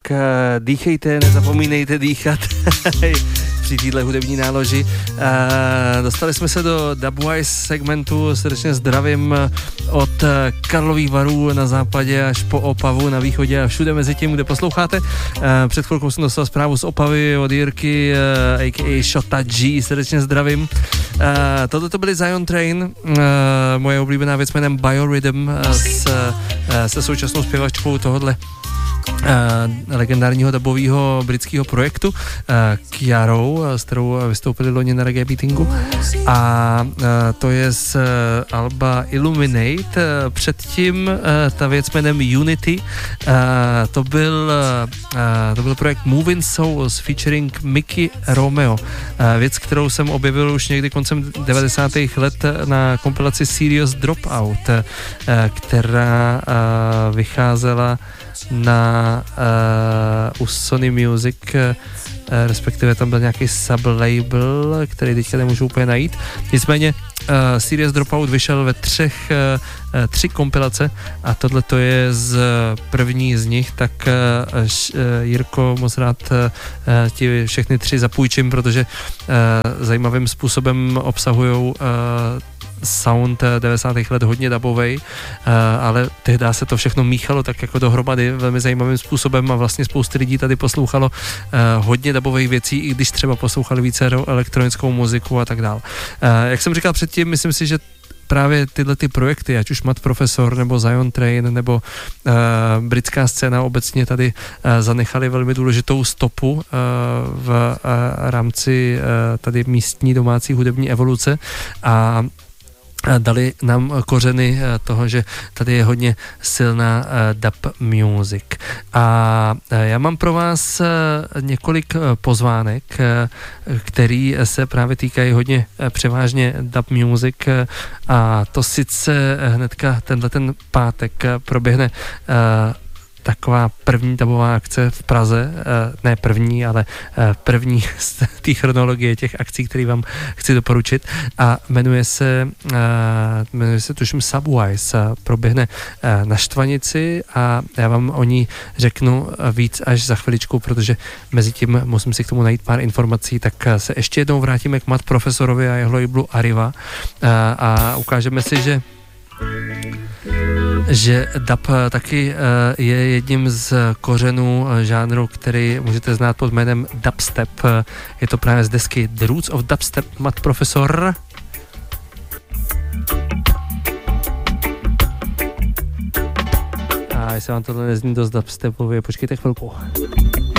dýchejte, nezapomínejte dýchat při téhle hudební náloži. Dostali jsme se do Dubwise segmentu, srdečně zdravím od Karlových Varů na západě až po Opavu na východě a všude mezi tím, kde posloucháte. Před chvilkou jsem dostal zprávu z Opavy od Jirky, a.k.a. Shota G, srdečně zdravím. Tohle to byly Zion Train, moje oblíbená věc jménem Biorhythm se současnou zpěvačkou tohodle legendárního dubového britského projektu Kiarou, s kterou vystoupili loni na Reggae Beatingu, a to je z alba Illuminate. Předtím ta věc jménem Unity, to byl projekt Moving Souls featuring Mickey Romeo, věc, kterou jsem objevil už někdy koncem 90. let na kompilaci Serious Dropout, která vycházela u Sony Music, respektive tam byl nějaký sublabel, který teďka nemůžu úplně najít. Nicméně Serious Dropout vyšel ve tři kompilace a tohle to je z první z nich, tak Jirko, moc rád ti všechny tři zapůjčím, protože zajímavým způsobem obsahujou sound 90. let hodně dubovej, ale tehdy se to všechno míchalo tak jako dohromady velmi zajímavým způsobem a vlastně spousty lidí tady poslouchalo hodně dubovej věcí, i když třeba poslouchali více elektronickou muziku a tak dál. Jak jsem říkal předtím, myslím si, že právě tyhle ty projekty, ať už Matt Professor nebo Zion Train nebo britská scéna obecně tady zanechali velmi důležitou stopu v rámci tady místní domácí hudební evoluce a dali nám kořeny toho, že tady je hodně silná dub music. A já mám pro vás několik pozvánek, který se právě týkají hodně převážně dub music, a to sice hnedka ten pátek proběhne taková první dubová akce v Praze, ne první, ale první z té chronologie těch akcí, které vám chci doporučit, a jmenuje se tuším Subwise, proběhne na Štvanici a já vám o ní řeknu víc až za chviličku, protože mezi tím musím si k tomu najít pár informací, tak se ještě jednou vrátíme k Matt Professorovi a jeho labelu Arriva a ukážeme si, že dub taky je jedním z kořenů žánru, který můžete znát pod jménem dubstep. Je to právě z desky The Roots of Dubstep, Matt Professor. A jestli vám tohle nezní dost dubstepově, počkejte chvilku.